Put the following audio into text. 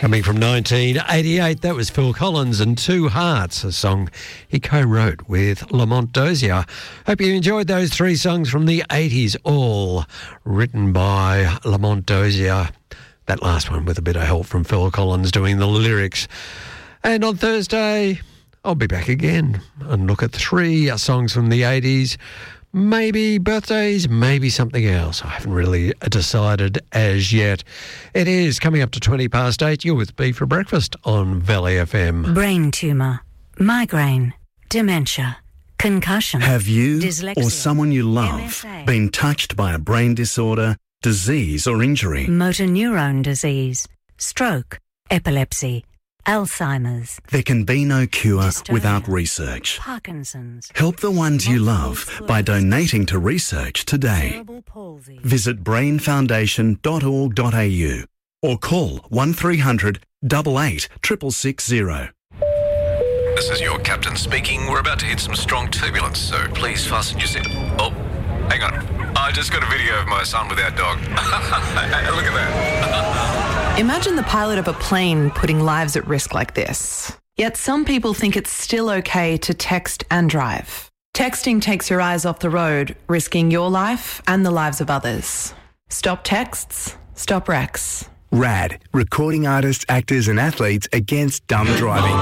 Coming from 1988, that was Phil Collins and Two Hearts, a song he co-wrote with Lamont Dozier. Hope you enjoyed those three songs from the 80s, all written by Lamont Dozier. That last one with a bit of help from Phil Collins doing the lyrics. And on Thursday, I'll be back again and look at three songs from the 80s. Maybe birthdays, maybe something else. I haven't really decided as yet. It is coming up to 8:20. You're with B for breakfast on Valley FM. Brain tumour, migraine, dementia, concussion. Have you dyslexia, or someone you love MSA, been touched by a brain disorder, disease or injury? motor neurone disease, stroke, epilepsy, Alzheimer's, There can be no cure Dystonia, without research. Parkinson's, Help the ones you love by donating to research today. cerebral palsy. Visit brainfoundation.org.au or call 1300 88 660. This is your captain speaking. We're about to hit some strong turbulence, so please fasten your seat. Oh, hang on. I just got a video of my son with our dog. Look at that. Imagine the pilot of a plane putting lives at risk like this. Yet some people think it's still okay to text and drive. Texting takes your eyes off the road, risking your life and the lives of others. Stop texts, stop wrecks. RAD, recording artists, actors and athletes against dumb driving.